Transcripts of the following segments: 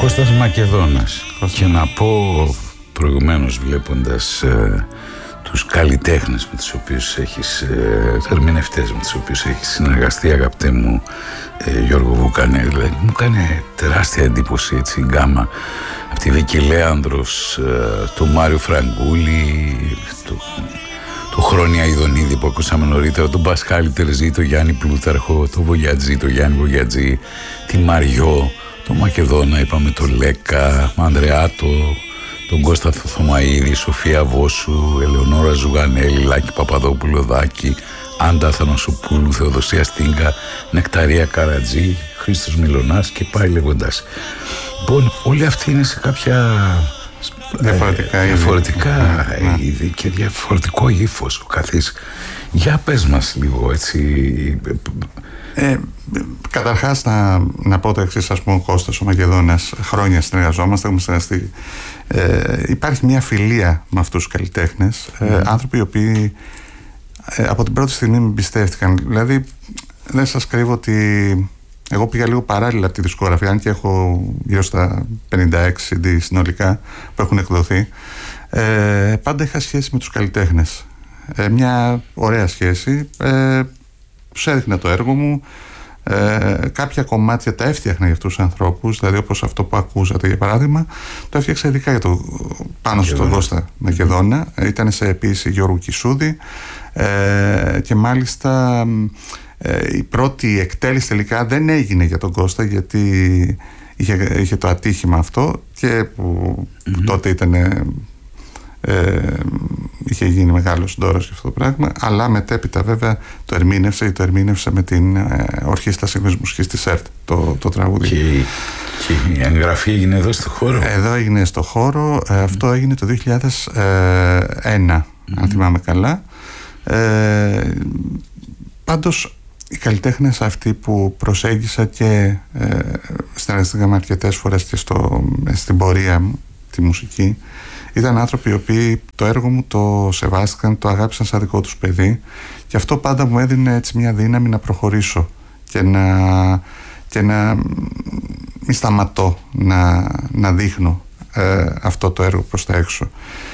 Κώστας Μακεδόνας. Και να πω προηγουμένως, βλέποντας τους καλλιτέχνες με τους οποίους έχεις, ερμηνευτές με τους οποίους έχεις συνεργαστεί, αγαπητέ μου Γιώργο Βουκανέ, δηλαδή μου κάνει τεράστια εντύπωση έτσι η γκάμα από τη Βίκη Λέανδρος, του Μάριο Φραγκούλη, του Χρόνια Ιδονίδη που ακούσαμε νωρίτερα, τον Πασχάλη Τερζή, τον Γιάννη Πλούταρχο, τον Βογιατζή, τον Γιάννη Βογιατζή, τη Μαριό, τον Μακεδόνα, είπαμε τον Λέκα, Ανδρεάτο, τον Κώστα Θωμαίδη, Σοφία Βόσου, Ελεονόρα Ζουγανέλη, Λάκη Παπαδόπουλο Δάκη, Άντα Αθανασοπούλου, Θεοδοσία Στίγκα, Νεκταρία Καρατζή, Χρήστος Μιλωνάς και πάει λέγοντας. Λοιπόν, όλοι αυτοί είναι σε κάποια διαφορετικά είδη και διαφορετικό ύφος ο καθής. Για πες μας λίγο έτσι. Καταρχάς να πω το εξής, ας πούμε, ο Κώστας ο Μακεδόνας, χρόνια συνεργαζόμαστε, έχουμε συνεργαστεί. Υπάρχει μια φιλία με αυτούς τους καλλιτέχνες, άνθρωποι οι οποίοι από την πρώτη στιγμή με εμπιστεύτηκαν. Δηλαδή δεν σας κρύβω ότι εγώ πήγα λίγο παράλληλα από τη δισκογραφία, αν και έχω γύρω στα 56 CD συνολικά που έχουν εκδοθεί. Πάντα είχα σχέση με τους καλλιτέχνες, μια ωραία σχέση. Τους έδειχνα το έργο μου, κάποια κομμάτια τα έφτιαχνα για αυτούς τους ανθρώπους, δηλαδή όπως αυτό που ακούσατε για παράδειγμα, το έφτιαξα ειδικά για πάνω στον Κώστα Μακεδόνα. Ήταν σε επίσης Γιώργου Κισούδη, και μάλιστα η πρώτη εκτέλεση τελικά δεν έγινε για τον Κώστα, γιατί είχε το ατύχημα αυτό και που τότε ήταν είχε γίνει μεγάλος ντόρος για αυτό το πράγμα, αλλά μετέπειτα βέβαια το ερμήνευσε με την Ορχήστρα Σύγχρονης Μουσικής της ΕΡΤ το τραγούδι. Και η εγγραφή έγινε εδώ στο χώρο. Εδώ έγινε στο χώρο, αυτό έγινε το 2001, αν θυμάμαι καλά. Πάντως οι καλλιτέχνες αυτοί που προσέγγισα και συνεργαστήκαμε αρκετές φορές και στην πορεία μου τη μουσική, ήταν άνθρωποι οι οποίοι το έργο μου το σεβάστηκαν, το αγάπησαν σαν δικό τους παιδί, και αυτό πάντα μου έδινε έτσι μια δύναμη να προχωρήσω και να μην σταματώ να δείχνω αυτό το έργο προς τα έξω.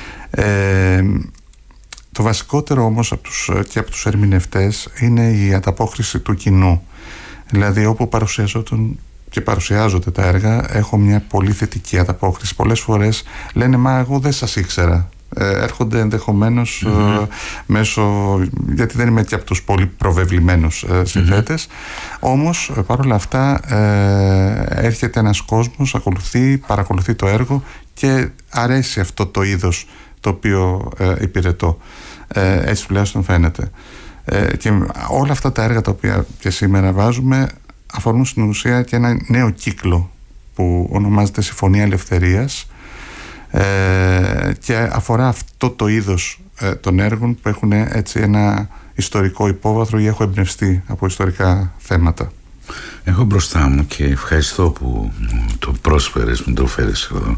Το βασικότερο όμως και από τους ερμηνευτές είναι η ανταπόκριση του κοινού. Δηλαδή όπου παρουσιαζόταν και παρουσιάζονται τα έργα, έχω μια πολύ θετική ανταπόκριση. Πολλές φορές λένε «Μα εγώ δεν σας ήξερα». Έρχονται ενδεχομένως γιατί δεν είμαι και από τους πολύ προβεβλημένους συνθέτες, όμως παρόλα αυτά έρχεται ένας κόσμος, παρακολουθεί το έργο και αρέσει αυτό το είδος το οποίο υπηρετώ. Έτσι τουλάχιστον φαίνεται. Και όλα αυτά τα έργα τα οποία και σήμερα βάζουμε αφορούν στην ουσία και ένα νέο κύκλο που ονομάζεται Συμφωνία Ελευθερίας, και αφορά αυτό το είδος των έργων που έχουν έτσι ένα ιστορικό υπόβαθρο ή έχω εμπνευστεί από ιστορικά θέματα. Έχω μπροστά μου, και ευχαριστώ που το πρόσφερες, μου το φέρεις εδώ,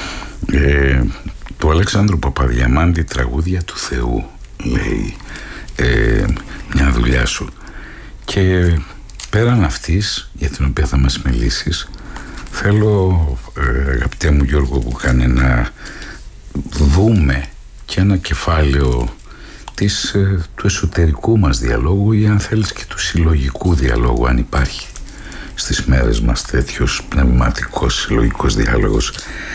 του Αλέξανδρου Παπαδιαμάντη, «Τραγούδια του Θεού», λέει μια δουλειά σου, και πέραν αυτής για την οποία θα μας μιλήσεις, θέλω, αγαπητέ μου Γιώργο Βουκανέ, να δούμε και ένα κεφάλαιο του εσωτερικού μας διαλόγου, ή αν θέλεις και του συλλογικού διαλόγου, αν υπάρχει στις μέρες μας τέτοιος πνευματικός συλλογικός διάλογος,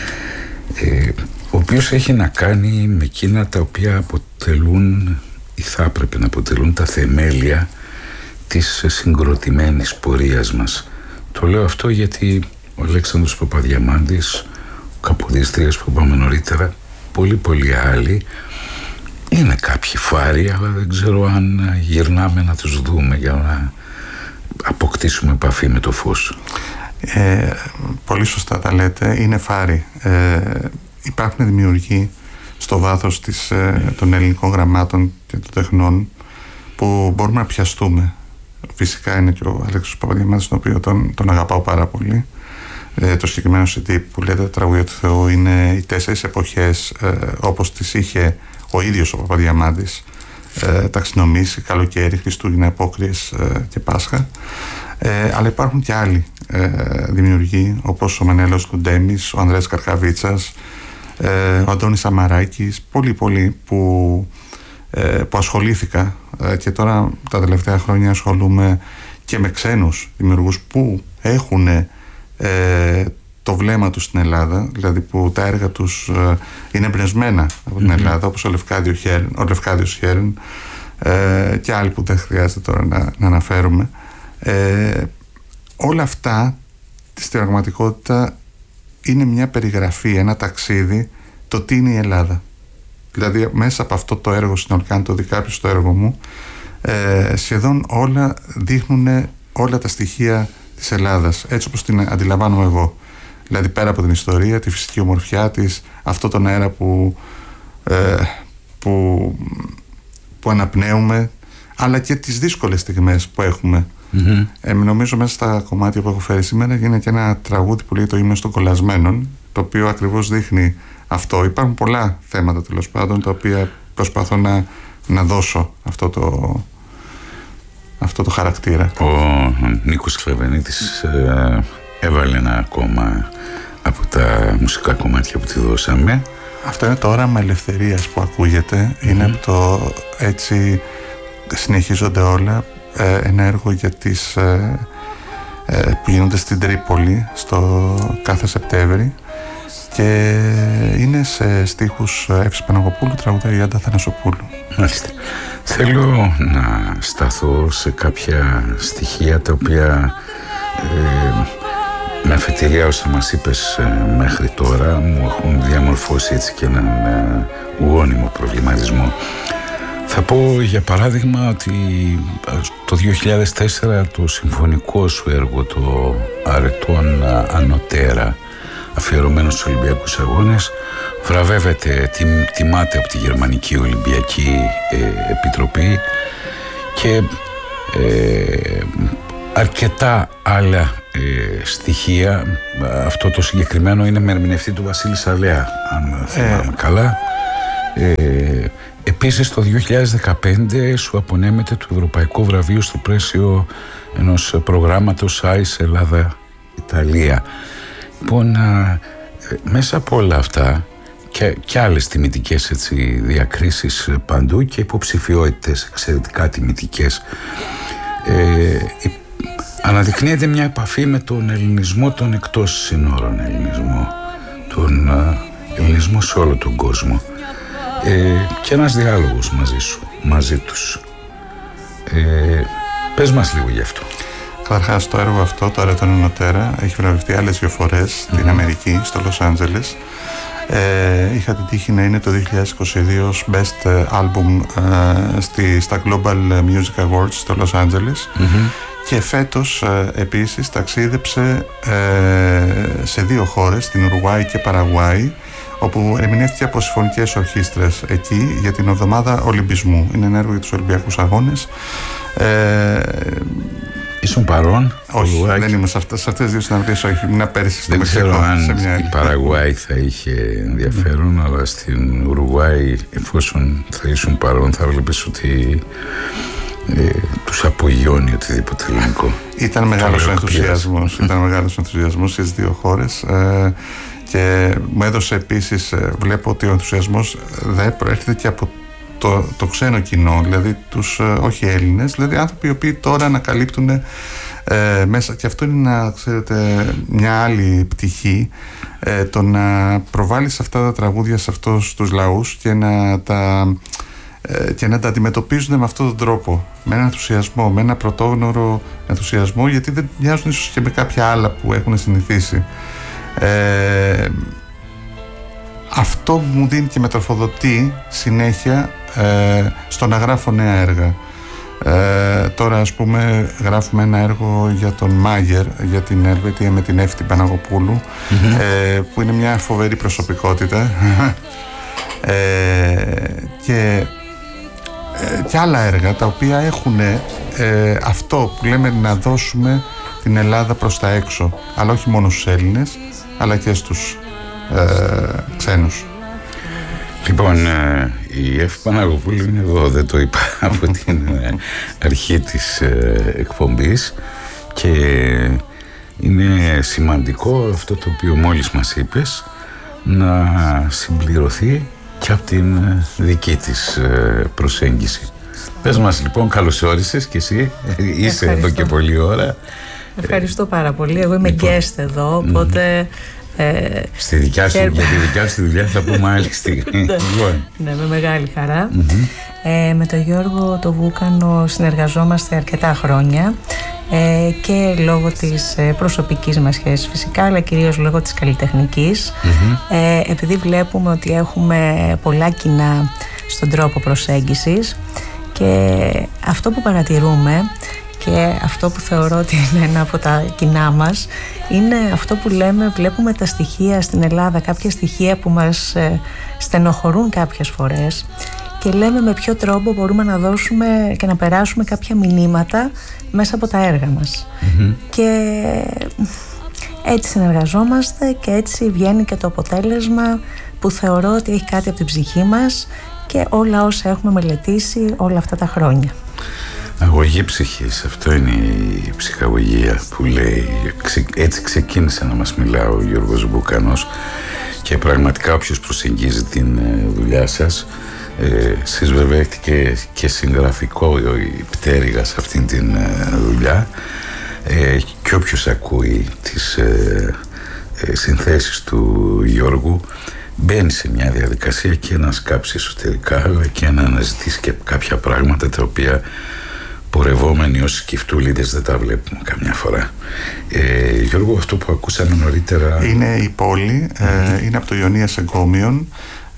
ο οποίος έχει να κάνει με εκείνα τα οποία αποτελούν ή θα έπρεπε να αποτελούν τα θεμέλια της συγκροτημένης πορείας μας. Το λέω αυτό γιατί ο Αλέξανδρος Παπαδιαμάντης, ο Καποδίστριας που είπαμε νωρίτερα, πολλοί άλλοι, είναι κάποιοι φάροι, αλλά δεν ξέρω αν γυρνάμε να τους δούμε για να αποκτήσουμε επαφή με το φως. Πολύ σωστά τα λέτε, είναι φάροι. Υπάρχουν δημιουργοί στο βάθος των ελληνικών γραμμάτων και των τεχνών που μπορούμε να πιαστούμε. Φυσικά είναι και ο Αλέξανδρος Παπαδιαμάντης, τον οποίο τον αγαπάω πάρα πολύ. Το συγκεκριμένο CD που λέτε «Τραγούδια του Θεού» είναι οι 4 εποχές όπως τις είχε ο ίδιος ο Παπαδιαμάντης ταξινομήσει: καλοκαίρι, Χριστούγεννα, Απόκριες και Πάσχα. Αλλά υπάρχουν και άλλοι δημιουργοί, όπως ο Μανέλος Κουντέμης, ο Ανδρέας Καρκαβίτσας, ο Αντώνης Σαμαράκης, πολλοί που ασχολήθηκα, και τώρα τα τελευταία χρόνια ασχολούμαι και με ξένους δημιουργούς που έχουν το βλέμμα τους στην Ελλάδα, δηλαδή που τα έργα τους είναι εμπνευσμένα από την Ελλάδα, όπως ο Λευκάδιος Χέρν και άλλοι που δεν χρειάζεται τώρα να αναφέρουμε. Όλα αυτά στην πραγματικότητα είναι μια περιγραφή, ένα ταξίδι, το τι είναι η Ελλάδα. Δηλαδή μέσα από αυτό το έργο συνολικά, αν το δει κάποιος στο έργο μου, σχεδόν όλα δείχνουν όλα τα στοιχεία της Ελλάδας, έτσι όπως την αντιλαμβάνομαι εγώ. Δηλαδή πέρα από την ιστορία, τη φυσική ομορφιά της, αυτό τον αέρα που αναπνέουμε, αλλά και τις δύσκολες στιγμές που έχουμε. Νομίζω μέσα στα κομμάτια που έχω φέρει σήμερα γίνεται και ένα τραγούδι που λέει το «Είμαι των κολλασμένων», το οποίο ακριβώς δείχνει αυτό. Υπάρχουν πολλά θέματα τέλος πάντων, τα οποία προσπαθώ να δώσω αυτό το χαρακτήρα. Ο Νίκος Κλεβενίτης έβαλε ένα ακόμα από τα μουσικά κομμάτια που τη δώσαμε. Αυτό είναι το όραμα ελευθερίας που ακούγεται. Είναι από το «Έτσι συνεχίζονται όλα», ένα έργο για που γίνονται στην Τρίπολη στο κάθε Σεπτέμβρη, και είναι σε στίχους Εύης Παναγοπούλου, τραγουδάει η Άντα Θανασοπούλου. Μάλιστα. Θέλω να σταθώ σε κάποια στοιχεία τα οποία με αφετηρία όσα μας είπες μέχρι τώρα μου έχουν διαμορφώσει έτσι και έναν γόνιμο προβληματισμό. Θα πω για παράδειγμα ότι το 2004 το συμφωνικό σου έργο, το Αρετών Ανωτέρα, αφιερωμένο στους Ολυμπιακούς Αγώνες, τιμάται από τη Γερμανική Ολυμπιακή Επιτροπή, και αρκετά άλλα στοιχεία. Αυτό το συγκεκριμένο είναι με ερμηνευτή του Βασίλη Σαλέα, αν θυμάμαι καλά. Επίσης το 2015 σου απονέμεται το Ευρωπαϊκό Βραβείο στο πλαίσιο ενός προγράμματος ΆΙΣ Ελλάδα-Ιταλία. Λοιπόν, μέσα από όλα αυτά και άλλες τιμητικές διακρίσεις παντού και υποψηφιότητες εξαιρετικά τιμητικές, αναδεικνύεται μια επαφή με τον ελληνισμό, τον εκτός συνόρων ελληνισμό, τον ελληνισμό σε όλο τον κόσμο, και ένας διάλογος μαζί τους. Πες μας λίγο γι' αυτό. Καταρχάς το έργο αυτό, το Αρετών Ανωτέρα, έχει βραβευτεί άλλες 2 φορές στην Αμερική, στο Λος Άντζελες. Είχα την τύχη να είναι το 2022 ως Best Album στα Global Music Awards στο Λος Άντζελες, και φέτος επίσης ταξίδεψε σε 2 χώρες, την Ουρουάη και Παραγουάη, όπου ερμηνεύτηκε από συμφωνικές ορχήστρες εκεί για την εβδομάδα Ολυμπισμού. Είναι ένα έργο για τους Ολυμπιακούς Αγώνες. Ήσουν παρόν? Όχι, δεν είμαι σε αυτές τις 2 συναυλίες, όχι. Ήμουν πέρυσι στο Μεξικό. Δεν ξέρω αν η Παραγουάη θα είχε ενδιαφέρον, αλλά στην Ουρουάη, εφόσον θα ήσουν παρόν, θα βλέπεις ότι τους απογειώνει οτιδήποτε ελληνικό. Ήταν μεγάλος ενθουσιασμός. Ήταν μεγάλος ενθουσιασμός στις 2 χώρες, και μου έδωσε επίσης, βλέπω ότι ο ενθουσιασμός δεν προέρχεται και από το ξένο κοινό, δηλαδή τους όχι Έλληνες, δηλαδή άνθρωποι οι οποίοι τώρα ανακαλύπτουν μέσα, και αυτό είναι, να ξέρετε, μια άλλη πτυχή, το να προβάλλεις αυτά τα τραγούδια σε αυτούς τους λαούς και να τα αντιμετωπίζουν με αυτόν τον τρόπο, με έναν ενθουσιασμό, με ένα πρωτόγνωρο ενθουσιασμό, γιατί δεν μοιάζουν ίσως και με κάποια άλλα που έχουν συνηθίσει. Αυτό μου δίνει και με τροφοδοτεί συνέχεια στο να γράφω νέα έργα. Τώρα ας πούμε γράφουμε ένα έργο για τον Μάγερ, για την Ελβετία, με την Εύη Παναγοπούλου, που είναι μια φοβερή προσωπικότητα, και άλλα έργα τα οποία έχουν αυτό που λέμε, να δώσουμε την Ελλάδα προς τα έξω, αλλά όχι μόνο στους Έλληνες, αλλά και στους ξένους. Λοιπόν, η Εύη Παναγοπούλου είναι εδώ, δεν το είπα από την αρχή της εκπομπής, και είναι σημαντικό αυτό το οποίο μόλις μας είπες να συμπληρωθεί και από την δική της προσέγγιση. Πες μας λοιπόν, καλώς όρισες και εσύ, είσαι εδώ και πολλή ώρα. Ευχαριστώ πάρα πολύ. Εγώ είμαι guest εδώ, οπότε... Στη δικιά σου, για τη δικιά σου δουλειά θα πούμε άλλη στιγμή. Ναι, με μεγάλη χαρά. Με τον Γιώργο το Βούκανο συνεργαζόμαστε αρκετά χρόνια και λόγω της προσωπικής μας σχέσης φυσικά, αλλά κυρίως λόγω της καλλιτεχνικής, επειδή βλέπουμε ότι έχουμε πολλά κοινά στον τρόπο προσέγγισης, και αυτό που παρατηρούμε και αυτό που θεωρώ ότι είναι ένα από τα κοινά μας είναι αυτό που βλέπουμε τα στοιχεία στην Ελλάδα, κάποια στοιχεία που μας στενοχωρούν κάποιες φορές, και λέμε με ποιο τρόπο μπορούμε να δώσουμε και να περάσουμε κάποια μηνύματα μέσα από τα έργα μας. Και έτσι συνεργαζόμαστε και έτσι βγαίνει και το αποτέλεσμα που θεωρώ ότι έχει κάτι από την ψυχή μας και όλα όσα έχουμε μελετήσει όλα αυτά τα χρόνια. Αγωγή ψυχής, αυτό είναι η ψυχαγωγία που λέει. Έτσι ξεκίνησε να μας μιλά ο Γιώργος Βούκανος, και πραγματικά όποιος προσεγγίζει την δουλειά σας, εσείς βέβαια έχετε και συγγραφικό πτέρυγα σε αυτήν την δουλειά, και όποιος ακούει τις συνθέσεις του Γιώργου μπαίνει σε μια διαδικασία και να σκάψει εσωτερικά, αλλά και να αναζητήσει και κάποια πράγματα τα οποία πορευόμενοι ως σκυφτούλιδες δεν τα βλέπουμε καμιά φορά. Γιώργο, αυτό που ακούσαμε νωρίτερα είναι η πόλη, είναι από το Ιωνίας Εγκόμιον,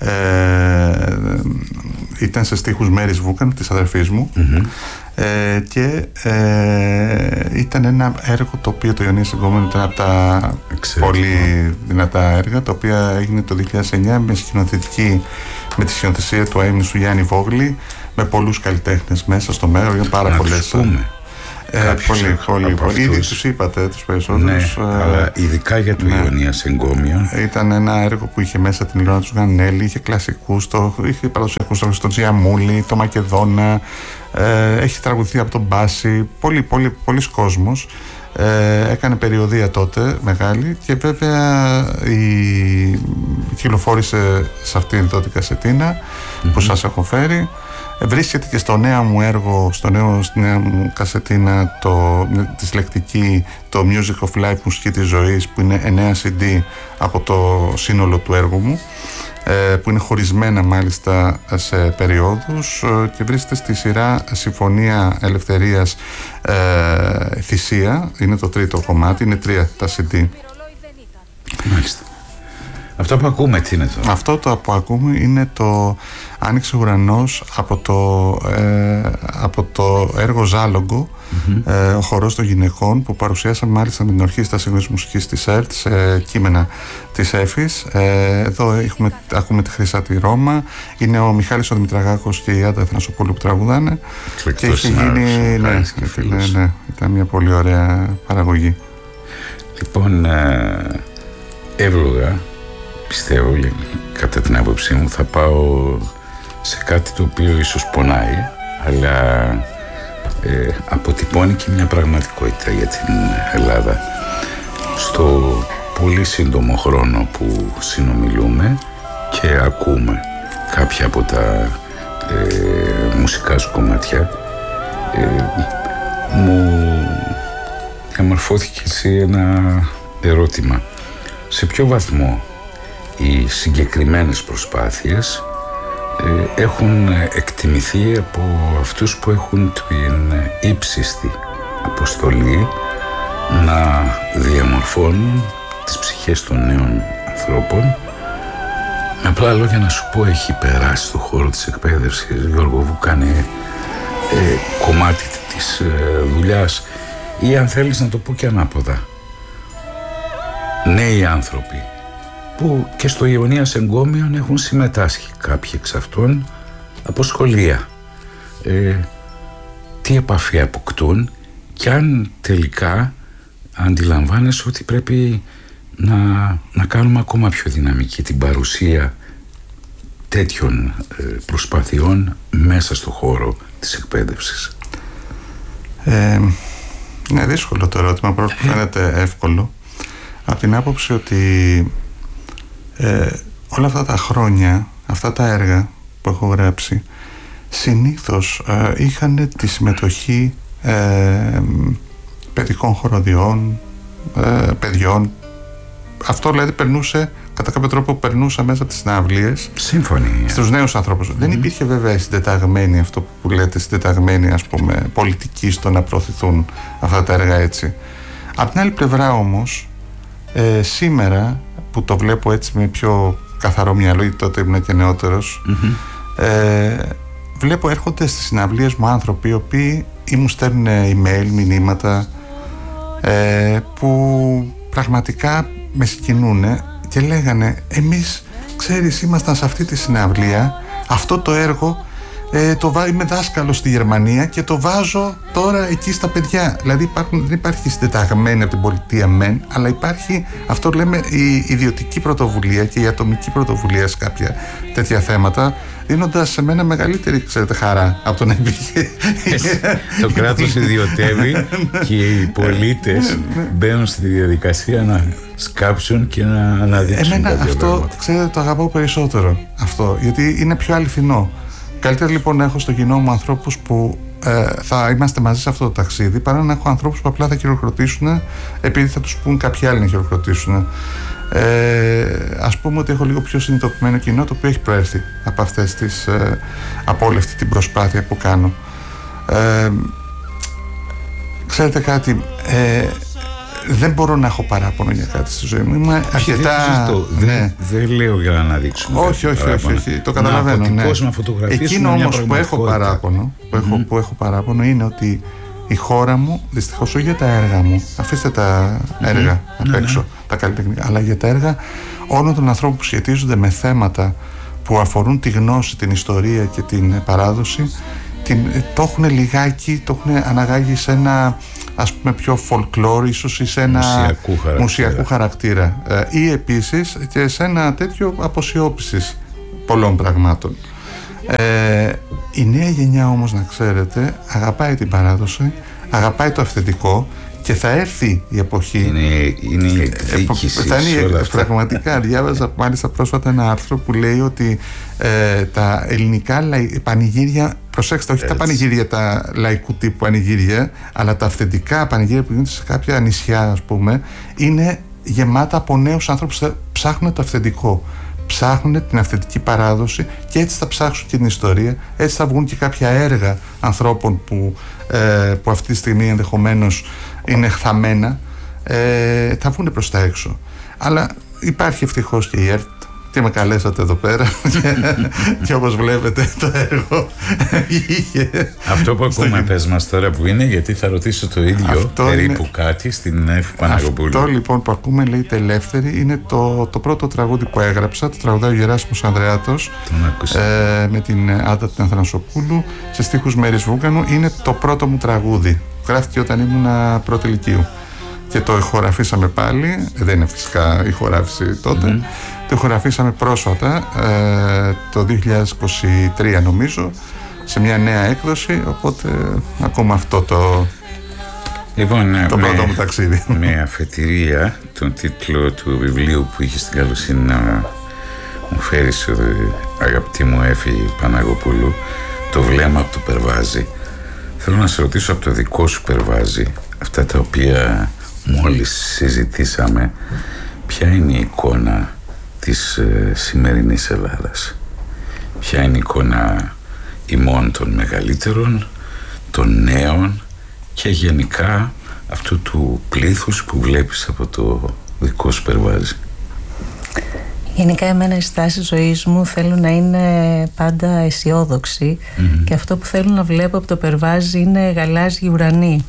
ήταν σε στίχους Μέρης Βούκαν, της αδερφής μου, και ήταν ένα έργο το οποίο το Ιωνίας Εγκόμιον ήταν από τα πολύ δυνατά έργα, το οποίο έγινε το 2009 με τη σκηνοθεσία του αείμνηστου του Γιάννη Βόγλη, με πολλούς καλλιτέχνες μέσα στο μέρο, για πάρα πολλές. Πολύ. Ήδη τους είπατε τους περισσότερους. Ναι, αλλά ειδικά για το Ιωνίας Εγκόμιον. Ήταν ένα έργο που είχε μέσα την Ηλώνα του Γανέλη, είχε κλασικούς, είχε παραδοσιακούς στόχους, τον Τζιαμούλη, το Μακεδόνα, έχει τραγουδηθεί από τον Μπάση, πολλοί κόσμος. Έκανε περιοδεία τότε μεγάλη, και βέβαια κυκλοφόρησε σε αυτήν τότε κασετίνα που σας έχω φέρει. Βρίσκεται και στο νέο μου έργο, στη νέα μου κασετίνα, τη συλλεκτική, το Music of Life, μουσική της ζωής, που είναι 9 CD από το σύνολο του έργου μου, που είναι χωρισμένα μάλιστα σε περιόδους, και βρίσκεται στη σειρά Συμφωνία Ελευθερίας Θυσία. Είναι το τρίτο κομμάτι, είναι 3 τα CD. Μάλιστα. Αυτό που ακούμε τι είναι τώρα? Αυτό το που ακούμε είναι το Άνοιξε ο ουρανός από το έργο Ζάλογκο, ο χορός των γυναικών, που παρουσιάσαμε μάλιστα με την Ορχήστρα Σύγχρονης Μουσικής της ΕΡΤ σε κείμενα της ΕΦΗΣ. Εδώ ακούμε τη Χρυσά τη Ρώμα, είναι ο Μιχάλης ο Δημητραγάκος και η Άντα Αθανασοπούλου που τραγουδάνε, και έχει γίνει, ναι, ήταν μια πολύ ωραία παραγωγή. Λοιπόν, εύλογα πιστεύω, κατά την άποψή μου, θα πάω σε κάτι το οποίο ίσως πονάει, αλλά αποτυπώνει και μια πραγματικότητα για την Ελλάδα. Στο πολύ σύντομο χρόνο που συνομιλούμε και ακούμε κάποια από τα μουσικά σου κομμάτια, μου διαμορφώθηκε έτσι ένα ερώτημα. Σε ποιο βαθμό οι συγκεκριμένες προσπάθειες έχουν εκτιμηθεί από αυτούς που έχουν την ύψιστη αποστολή να διαμορφώνουν τις ψυχές των νέων ανθρώπων? Με απλά λόγια να σου πω, έχει περάσει στο χώρο της εκπαίδευσης, Γιώργο, που κάνει κομμάτι της δουλειάς, ή αν θέλεις να το πω και ανάποδα, νέοι άνθρωποι που και στο Ιωνίας Εγκόμιον έχουν συμμετάσχει κάποιοι εξ αυτών από σχολεία. Τι επαφή αποκτούν, και αν τελικά αντιλαμβάνεσαι ότι πρέπει να κάνουμε ακόμα πιο δυναμική την παρουσία τέτοιων προσπαθειών μέσα στο χώρο της εκπαίδευσης? Είναι δύσκολο το ερώτημα, πρώτα που φαίνεται εύκολο, από την άποψη ότι όλα αυτά τα χρόνια, αυτά τα έργα που έχω γράψει, συνήθως είχαν τη συμμετοχή παιδικών χοροδιών, παιδιών. Αυτό δηλαδή περνούσε, κατά κάποιο τρόπο περνούσα μέσα από τις συναυλίες. Σύμφωνοι. Στους νέους ανθρώπους. Δεν υπήρχε βέβαια συντεταγμένη, αυτό που λέτε, συντεταγμένη ας πούμε πολιτική στο να προωθηθούν αυτά τα έργα έτσι. Απ' την άλλη πλευρά όμως, σήμερα που το βλέπω έτσι με πιο καθαρό μυαλό, γιατί τότε ήμουν και νεότερος, βλέπω έρχονται στις συναυλίες μου άνθρωποι οι οποίοι ή μου στέλνουν email, μηνύματα, που πραγματικά με συγκινούν και λέγανε, εμείς ξέρεις ήμασταν σε αυτή τη συναυλία, αυτό το έργο είμαι δάσκαλος στη Γερμανία και το βάζω τώρα εκεί στα παιδιά. Δηλαδή δεν υπάρχει συντεταγμένη από την πολιτεία μεν, αλλά υπάρχει, αυτό λέμε, η ιδιωτική πρωτοβουλία και η ατομική πρωτοβουλία σε κάποια τέτοια θέματα, δίνοντας σε μένα μεγαλύτερη, ξέρετε, χαρά από το να υπήρχε. Το κράτος ιδιωτεύει και οι πολίτες μπαίνουν στη διαδικασία να σκάψουν και να αναδείξουν. Εμένα αυτό, ξέρετε, το αγαπάω περισσότερο αυτό, γιατί είναι πιο αληθινό. Καλύτερα λοιπόν να έχω στο κοινό μου ανθρώπους που θα είμαστε μαζί σε αυτό το ταξίδι, παρά να έχω ανθρώπους που απλά θα χειροκροτήσουν επειδή θα τους πούν κάποιοι άλλοι να χειροκροτήσουν. Ας πούμε ότι έχω λίγο πιο συνειδητοποιημένο κοινό, το οποίο έχει προέρθει από αυτές τις, από όλη αυτή την προσπάθεια που κάνω. Ξέρετε κάτι, δεν μπορώ να έχω παράπονο για κάτι στη ζωή μου. Είμαι αρκετά. Δεν λέω για να αναδείξουμε. Όχι. Το καταλαβαίνω. Να φωτογραφίες. Εκείνο όμως που έχω παράπονο είναι ότι η χώρα μου, δυστυχώς όχι για τα έργα μου, αφήστε τα έργα απ' έξω, τα καλλιτεχνικά, αλλά για τα έργα όλων των ανθρώπων που σχετίζονται με θέματα που αφορούν τη γνώση, την ιστορία και την παράδοση, το έχουν λιγάκι, το έχουν αναγάγει σε ένα, ας πούμε, πιο folklore, ίσως, ή σε ένα μουσιακού χαρακτήρα, ή επίσης και σε ένα τέτοιο αποσιώπησης πολλών πραγμάτων. Η νέα γενιά όμως, να ξέρετε, αγαπάει την παράδοση, αγαπάει το αυθεντικό και θα έρθει η εποχή. Είναι η εκδίκηση. Πραγματικά διάβαζα μάλιστα πρόσφατα ένα άρθρο που λέει ότι τα ελληνικά πανηγύρια, προσέξτε, όχι τα πανηγύρια τα λαϊκού τύπου πανηγύρια, αλλά τα αυθεντικά πανηγύρια που γίνονται σε κάποια νησιά, ας πούμε, είναι γεμάτα από νέους άνθρωπους που ψάχνουν το αυθεντικό. Ψάχνουν την αυθεντική παράδοση και έτσι θα ψάξουν και την ιστορία, έτσι θα βγουν και κάποια έργα ανθρώπων που αυτή τη στιγμή ενδεχομένως είναι χθαμένα, θα βγουν προς τα έξω. Αλλά υπάρχει ευτυχώς και η ΕΡΤ και με καλέσατε εδώ πέρα και όπως βλέπετε το έργο είχε. Αυτό που ακούμε, πες μας τώρα που είναι, γιατί θα ρωτήσω το ίδιο περίπου κάτι στην Εύη Παναγοπούλου. Αυτό λοιπόν που ακούμε λέγεται Ελεύθερη, είναι το πρώτο τραγούδι που έγραψα, το τραγουδάει ο Γεράσιμος Ανδρεάτος με την Άντα την Αθανασοπούλου σε στίχους Μέρης Βούγκανου. Είναι το πρώτο μου τραγούδι, γράφτηκε όταν ήμουν πρώτη λυκείου και το ηχογραφήσαμε πάλι, δεν είναι φυσικά ηχογράφηση τότε, το ηχογραφήσαμε πρόσφατα, το 2023 νομίζω, σε μια νέα έκδοση, οπότε ακόμα αυτό το πρώτο μου ταξίδι. Με αφετηρία τον τίτλο του βιβλίου που είχε στην καλοσύνη να μου φέρεις, αγαπητή μου Εύη Παναγοπούλου, το βλέμμα από το Περβάζι. Θέλω να σε ρωτήσω από το δικό σου Περβάζι, αυτά τα οποία μόλις συζητήσαμε, ποια είναι η εικόνα της σημερινής Ελλάδας, ποια είναι η εικόνα ημών των μεγαλύτερων, των νέων και γενικά αυτού του πλήθους που βλέπεις από το δικό σου Περβάζι? Γενικά εμένα η στάση ζωής μου θέλω να είναι πάντα αισιόδοξη και αυτό που θέλω να βλέπω από το Περβάζι είναι γαλάζιοι ουρανοί.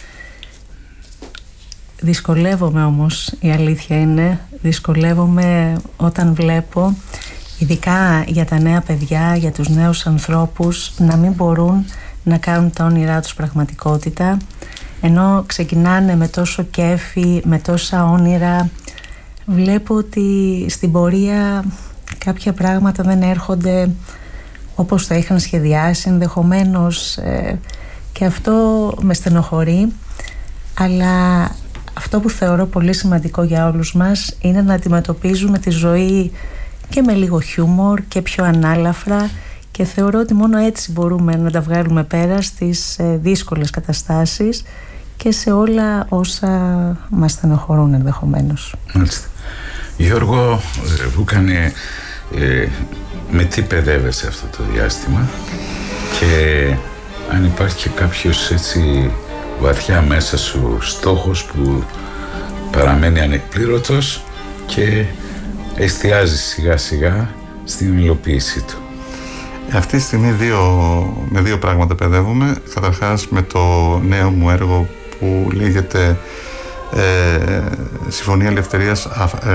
Δυσκολεύομαι όμως, η αλήθεια είναι, δυσκολεύομαι όταν βλέπω, ειδικά για τα νέα παιδιά, για τους νέους ανθρώπους, να μην μπορούν να κάνουν τα όνειρά τους πραγματικότητα, ενώ ξεκινάνε με τόσο κέφι, με τόσα όνειρα. Βλέπω ότι στην πορεία κάποια πράγματα δεν έρχονται όπως τα είχαν σχεδιάσει ενδεχομένως, και αυτό με στενοχωρεί. αλλά αυτό που θεωρώ πολύ σημαντικό για όλους μας είναι να αντιμετωπίζουμε τη ζωή και με λίγο χιούμορ και πιο ανάλαφρα, και θεωρώ ότι μόνο έτσι μπορούμε να τα βγάλουμε πέρα στις δύσκολες καταστάσεις και σε όλα όσα μας στενοχωρούν ενδεχομένως. Μάλιστα. Γιώργο Βούκανε, με τι παιδεύεσαι αυτό το διάστημα, και αν υπάρχει και κάποιος έτσι βαθιά μέσα σου στόχος που παραμένει ανεκπλήρωτος και εστιάζει σιγά σιγά στην υλοποίησή του? Αυτή τη στιγμή με δύο πράγματα παιδεύομαι. Καταρχάς με το νέο μου έργο που λέγεται Συμφωνία Ελευθερίας,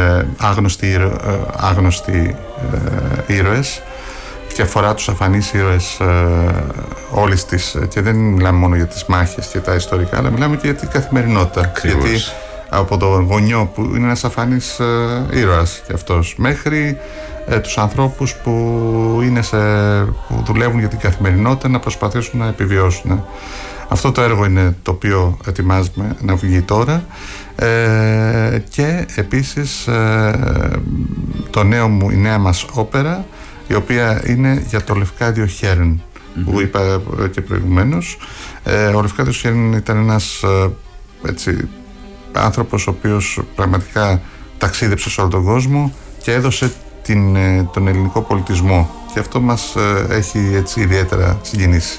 άγνωστοι ήρωες, και αφορά τους αφανείς ήρωες όλης της, και δεν μιλάμε μόνο για τις μάχες και τα ιστορικά, αλλά μιλάμε και για την καθημερινότητα. Ακριβώς. Γιατί από τον γονιό που είναι ένας αφανής ήρωας και αυτός, μέχρι τους ανθρώπους που δουλεύουν για την καθημερινότητα, να προσπαθήσουν να επιβιώσουν. Αυτό το έργο είναι το οποίο ετοιμάζουμε να βγει τώρα, και επίσης η νέα μας όπερα, η οποία είναι για το Λευκάδιο Χέρν, που είπα και προηγουμένως. Ο Λευκάδιος Χέρν ήταν ένας άνθρωπος ο οποίος πραγματικά ταξίδεψε σε όλο τον κόσμο και έδωσε τον ελληνικό πολιτισμό, και αυτό μας έχει έτσι ιδιαίτερα συγκινήσει.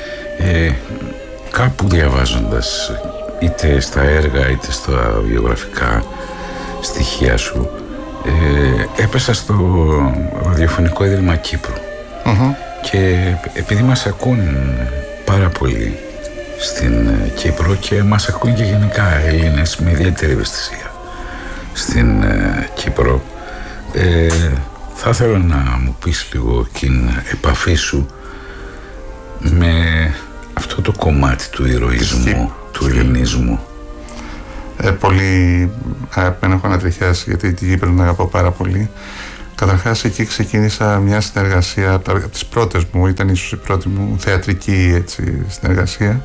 Κάπου διαβάζοντας, είτε στα έργα είτε στα βιογραφικά στοιχεία σου, έπεσα στο Ραδιοφωνικό Ίδρυμα Κύπρου, και επειδή μας ακούν πάρα πολύ στην Κύπρο, και μας ακούν και γενικά Έλληνες με ιδιαίτερη ευαισθησία στην Κύπρο, θα ήθελα να μου πεις λίγο την επαφή σου με αυτό το κομμάτι του ηρωισμού, του ελληνισμού. Πολύ αγαπημένο, έχω ανατριχιάσει, γιατί την Κύπρο την αγαπώ πάρα πολύ. Καταρχάς εκεί ξεκίνησα μια συνεργασία από τις πρώτες μου, ήταν ίσως η πρώτη μου θεατρική συνεργασία,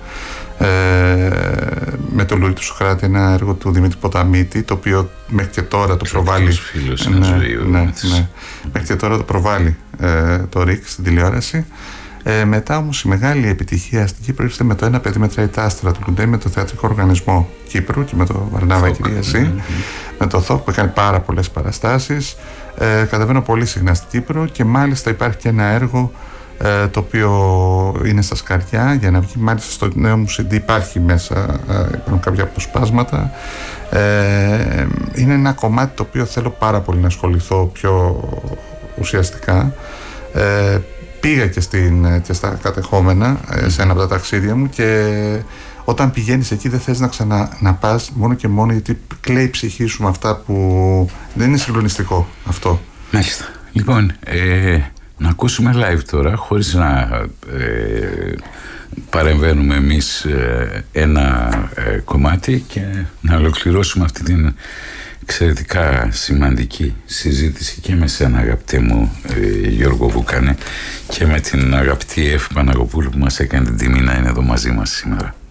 με το Λούρι του Σοκράτη, ένα έργο του Δημήτρη Ποταμίτη, το οποίο μέχρι και τώρα το προβάλλει. Φίλος, μέχρι και τώρα το προβάλλει το ΡΙΚ στην τηλεόραση. Μετά όμως η μεγάλη επιτυχία στην Κύπρο ήρθε με το Ένα παιδί μετράει τα άστρα του Λουντέ, με το Θεατρικό Οργανισμό Κύπρου και με το Βαρνάβα Κυριαζή, με το ΘΟΚ, που έκανε πάρα πολλές παραστάσεις. Καταβαίνω πολύ συχνά στην Κύπρο, και μάλιστα υπάρχει και ένα έργο το οποίο είναι στα σκαριά για να βγει. Μάλιστα στο νέο μου CD υπάρχει μέσα, υπάρχουν κάποια αποσπάσματα. Είναι ένα κομμάτι το οποίο θέλω πάρα πολύ να ασχοληθώ πιο ουσιαστικά. Πήγα και στα κατεχόμενα σε ένα από τα ταξίδια μου, και όταν πηγαίνεις εκεί δεν θες να πας μόνο και μόνο γιατί κλαίει η ψυχή σου με αυτά που δεν είναι συγκλονιστικό αυτό. Μάλιστα. Λοιπόν, να ακούσουμε live τώρα, χωρίς να παρεμβαίνουμε εμείς ένα κομμάτι, και να ολοκληρώσουμε αυτή την εξαιρετικά σημαντική συζήτηση και με σένα, αγαπητέ μου Γιώργο Βούκανε, και με την αγαπητή Εφη Παναγοπούλου, που μας έκανε την τιμή να είναι εδώ μαζί μας σήμερα.